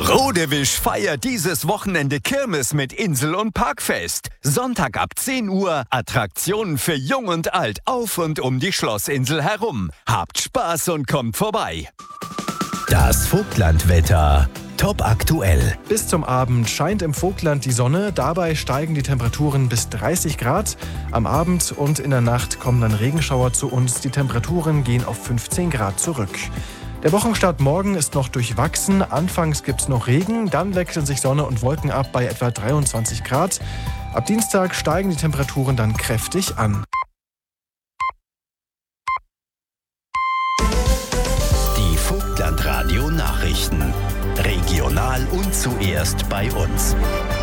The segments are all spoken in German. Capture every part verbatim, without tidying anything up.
Rodewisch feiert dieses Wochenende Kirmes mit Insel- und Parkfest. Sonntag ab zehn Uhr Attraktionen für Jung und Alt auf und um die Schlossinsel herum. Habt Spaß und kommt vorbei. Das Vogtlandwetter. Top aktuell. Bis zum Abend scheint im Vogtland die Sonne. Dabei steigen die Temperaturen bis dreißig Grad. Am Abend und in der Nacht kommen dann Regenschauer zu uns. Die Temperaturen gehen auf fünfzehn Grad zurück. Der Wochenstart morgen ist noch durchwachsen. Anfangs gibt es noch Regen, dann wechseln sich Sonne und Wolken ab bei etwa dreiundzwanzig Grad. Ab Dienstag steigen die Temperaturen dann kräftig an. Die Vogtlandradio Nachrichten. Regional und zuerst bei uns.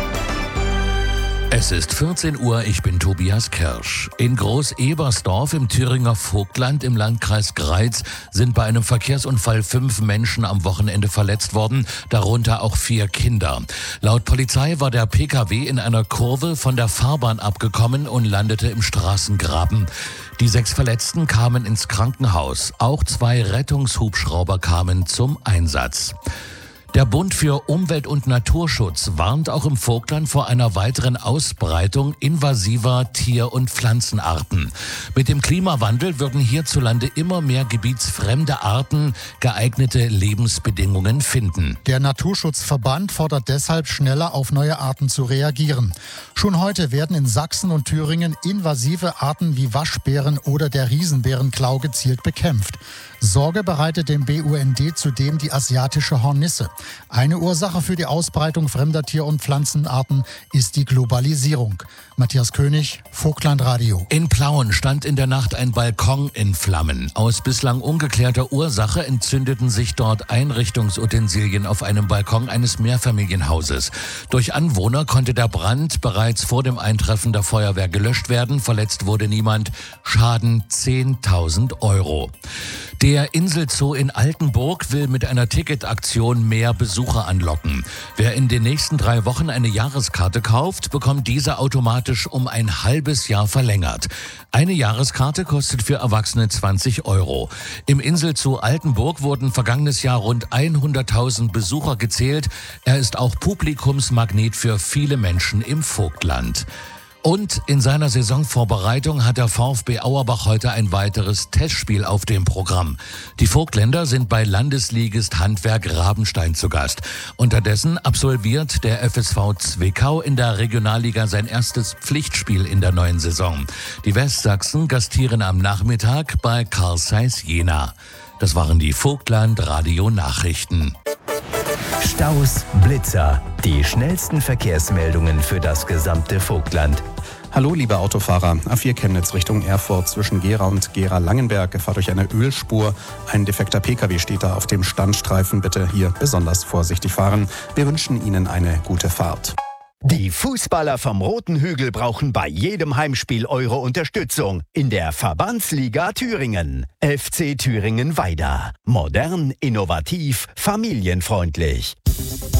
Es ist vierzehn Uhr, ich bin Tobias Kirsch. In Groß-Ebersdorf im Thüringer Vogtland im Landkreis Greiz sind bei einem Verkehrsunfall fünf Menschen am Wochenende verletzt worden, darunter auch vier Kinder. Laut Polizei war der P K W in einer Kurve von der Fahrbahn abgekommen und landete im Straßengraben. Die sechs Verletzten kamen ins Krankenhaus. Auch zwei Rettungshubschrauber kamen zum Einsatz. Der Bund für Umwelt- und Naturschutz warnt auch im Vogtland vor einer weiteren Ausbreitung invasiver Tier- und Pflanzenarten. Mit dem Klimawandel würden hierzulande immer mehr gebietsfremde Arten geeignete Lebensbedingungen finden. Der Naturschutzverband fordert deshalb, schneller auf neue Arten zu reagieren. Schon heute werden in Sachsen und Thüringen invasive Arten wie Waschbären oder der Riesenbärenklau gezielt bekämpft. Sorge bereitet dem B U N D zudem die asiatische Hornisse. Eine Ursache für die Ausbreitung fremder Tier- und Pflanzenarten ist die Globalisierung. Matthias König, Vogtlandradio. In Plauen stand in der Nacht ein Balkon in Flammen. Aus bislang ungeklärter Ursache entzündeten sich dort Einrichtungsutensilien auf einem Balkon eines Mehrfamilienhauses. Durch Anwohner konnte der Brand bereits vor dem Eintreffen der Feuerwehr gelöscht werden. Verletzt wurde niemand. Schaden zehntausend Euro. Der Inselzoo in Altenburg will mit einer Ticketaktion mehr Besucher anlocken. Wer in den nächsten drei Wochen eine Jahreskarte kauft, bekommt diese automatisch um ein halbes Jahr verlängert. Eine Jahreskarte kostet für Erwachsene zwanzig Euro. Im Inselzoo Altenburg wurden vergangenes Jahr rund hunderttausend Besucher gezählt. Er ist auch Publikumsmagnet für viele Menschen im Vogtland. Und in seiner Saisonvorbereitung hat der VfB Auerbach heute ein weiteres Testspiel auf dem Programm. Die Vogtländer sind bei Landesligist Handwerk Rabenstein zu Gast. Unterdessen absolviert der F S V Zwickau in der Regionalliga sein erstes Pflichtspiel in der neuen Saison. Die Westsachsen gastieren am Nachmittag bei Carl Zeiss Jena. Das waren die Vogtland-Radio-Nachrichten. Staus, Blitzer, die schnellsten Verkehrsmeldungen für das gesamte Vogtland. Hallo liebe Autofahrer, A vier Chemnitz Richtung Erfurt zwischen Gera und Gera-Langenberg. Fahrt durch eine Ölspur. Ein defekter P K W steht da auf dem Standstreifen. Bitte hier besonders vorsichtig fahren. Wir wünschen Ihnen eine gute Fahrt. Die Fußballer vom Roten Hügel brauchen bei jedem Heimspiel eure Unterstützung in der Verbandsliga Thüringen. F C Thüringen Weida. Modern, innovativ, familienfreundlich.